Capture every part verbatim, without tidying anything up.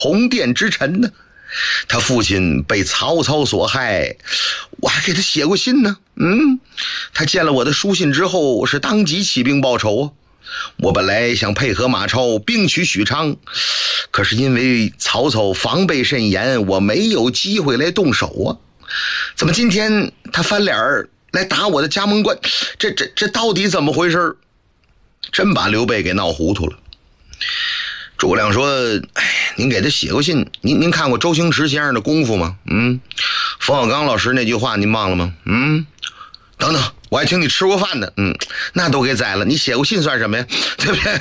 红殿之臣呢。他父亲被曹操所害，我还给他写过信呢。嗯，他见了我的书信之后，是当即起兵报仇啊。我本来想配合马超兵取许昌，可是因为曹操防备甚严，我没有机会来动手啊。怎么今天他翻脸来打我的加盟官？这这这到底怎么回事？真把刘备给闹糊涂了。诸葛亮说：“哎，您给他写过信，您您看过周星驰先生的功夫吗？嗯，冯小刚老师那句话您忘了吗？嗯，等等，我还请你吃过饭呢。嗯，那都给宰了，你写过信算什么呀？对不对？”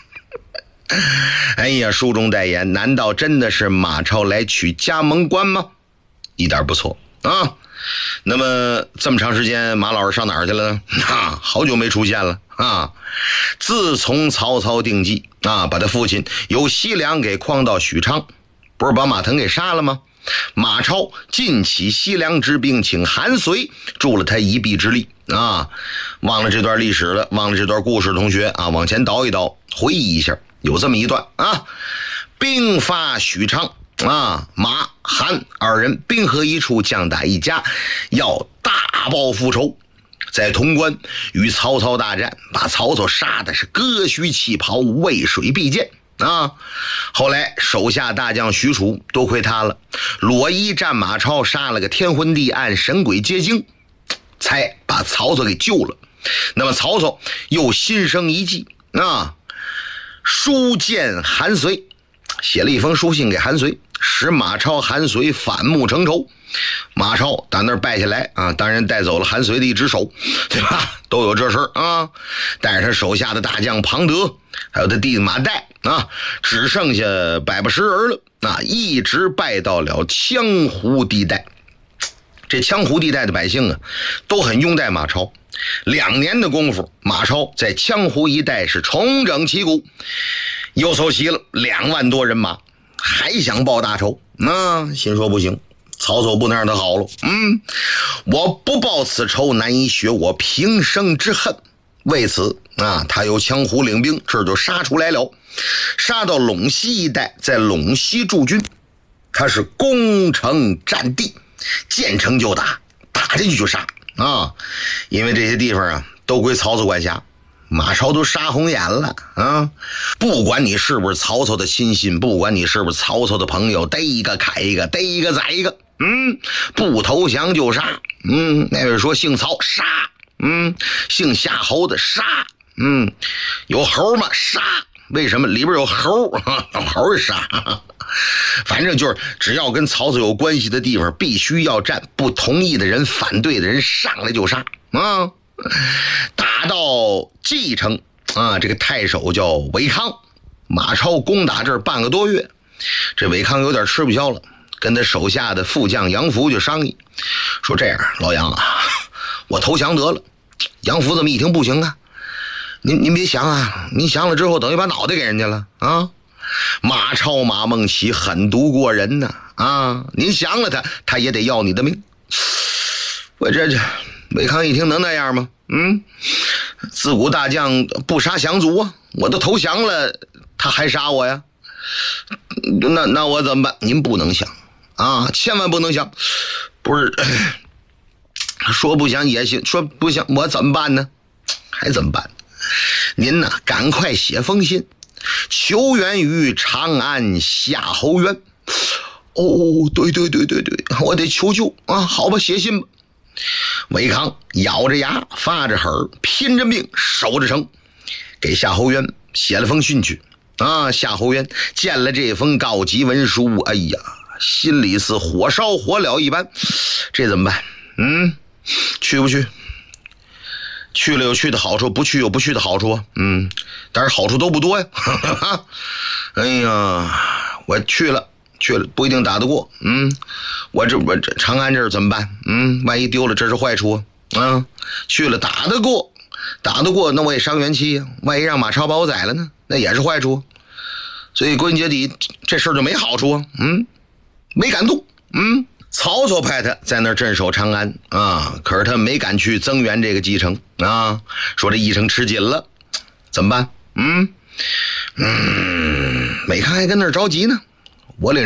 哎呀，书中代言，难道真的是马超来取加盟官吗？一点不错啊。那么这么长时间，马老师上哪儿去了呢？啊，好久没出现了啊！自从曹操定计啊，把他父亲由西凉给诓到许昌，不是把马腾给杀了吗？马超尽起西凉之兵，请韩遂助了他一臂之力啊！忘了这段历史了，忘了这段故事，同学啊，往前倒一倒，回忆一下，有这么一段啊，兵发许昌。啊，马韩二人兵合一处，将打一家，要大报复仇。在潼关与曹操大战，把曹操杀的是割须弃袍，渭水必见啊！后来手下大将许褚多亏他了，裸衣战马超，杀了个天昏地暗，神鬼皆惊，才把曹操给救了。那么曹操又心生一计啊，书见韩遂，写了一封书信给韩遂，使马超、韩遂反目成仇。马超打那儿败下来啊，当然带走了韩遂的一只手，对吧？都有这事儿啊。带着他手下的大将庞德，还有他弟弟马岱啊，只剩下百八十人了啊，一直败到了羌胡地带。这羌胡地带的百姓啊，都很拥戴马超。两年的功夫，马超在羌胡一带是重整旗鼓，又凑齐了两万多人马，还想报大仇。那心说不行，曹操不能让他好了。嗯，我不报此仇，难以雪我平生之恨。为此啊，他由羌胡领兵，这就杀出来了，杀到陇西一带，在陇西驻军。他是攻城占地，见城就打，打进去就杀啊！因为这些地方啊都归曹操管辖。马超都杀红眼了啊！不管你是不是曹操的亲信，不管你是不是曹操的朋友，逮一个砍一个，逮一个宰一个。嗯，不投降就杀。嗯，那位说姓曹杀。嗯，姓夏侯的杀。嗯，有猴吗？杀。为什么？里边有猴，猴杀。反正就是只要跟曹操有关系的地方，必须要占。不同意的人、反对的人，上来就杀啊！打到蓟城啊，这个太守叫韦康。马超攻打这儿半个多月，这韦康有点吃不消了，跟他手下的副将杨福就商议说：“这样，老杨啊，我投降得了。”杨福这么一听，不行啊，您您别降啊，您降了之后等于把脑袋给人家了啊！马超马孟起狠毒过人呐 啊, 啊！您降了他，他也得要你的命。我这这。韦康一听，能那样吗？嗯，自古大将不杀降卒啊，我都投降了，他还杀我呀？那那我怎么办？您不能降啊，千万不能降。不是，说不降也行，说不降我怎么办呢？还怎么办？您呢，赶快写封信，求援于长安夏侯渊。哦，对对对对对，我得求救啊！好吧，写信吧。韦康咬着牙发着狠，拼着命守着城，给夏侯渊写了封信去啊！夏侯渊见了这封告急文书，哎呀，心里似火烧火燎一般，这怎么办？嗯，去不去？去了有去的好处，不去有不去的好处啊。嗯，但是好处都不多呀。哎呀，我去了。去了不一定打得过。嗯，我这我这长安这儿怎么办？嗯，万一丢了，这是坏处啊。啊，去了打得过，打得过，那我也伤元气啊。万一让马超把我宰了呢，那也是坏处。所以归根结底，这事儿就没好处啊。嗯，没敢动。嗯，曹操派他在那儿镇守长安啊，可是他没敢去增援这个蓟城啊，说这驿城吃紧了，怎么办？嗯嗯，韦康还跟那儿着急呢。 我领